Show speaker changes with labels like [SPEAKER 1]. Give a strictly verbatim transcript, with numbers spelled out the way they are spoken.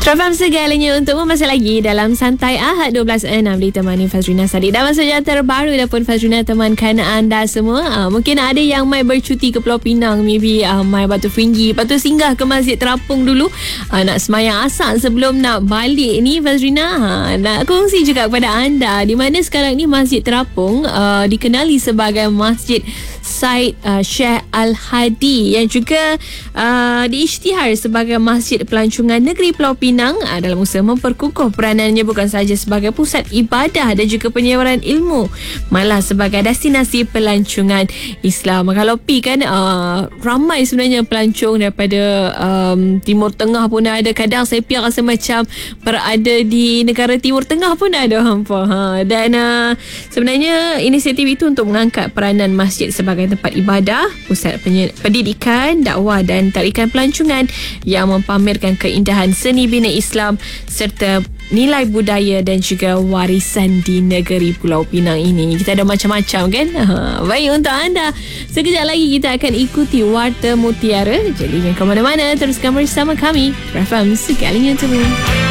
[SPEAKER 1] Trafam segalanya untuk membahas lagi dalam Santai Ahad dua belas enam ditemani Fazrina Sadiq. Dan maksudnya terbaru dah pun Fazrina temankan anda semua. Uh, mungkin ada yang mai bercuti ke Pulau Pinang, maybe uh, mai Batu Feringgi, lepas tu singgah ke Masjid Terapung dulu, uh, nak semayang asar sebelum nak balik ni Fazrina. Uh, nak kongsi juga kepada anda di mana sekarang ni Masjid Terapung uh, dikenali sebagai Masjid Said uh, Sheikh Al-Hadi yang juga uh, diisytihar sebagai Masjid Pelancongan Negeri Pulau Pinang uh, dalam usaha memperkukuh peranannya bukan sahaja sebagai pusat ibadah dan juga penyebaran ilmu, malah sebagai destinasi pelancongan Islam. Kalau pi kan uh, ramai sebenarnya pelancong daripada um, Timur Tengah pun ada. Kadang saya pi rasa macam berada di negara Timur Tengah pun ada hampa. Ha. Dan uh, sebenarnya inisiatif itu untuk mengangkat peranan masjid sebagai tempat ibadah, pusat pendidikan, dakwah dan tarikan pelancongan yang mempamerkan keindahan seni bina Islam serta nilai budaya dan juga warisan di negeri Pulau Pinang ini. Kita ada macam-macam kan. Ha, baik, untuk anda sekejap lagi kita akan ikuti Warta Mutiara. Jadi jangan ke mana-mana, teruskan bersama kami Trafam segalanya tu.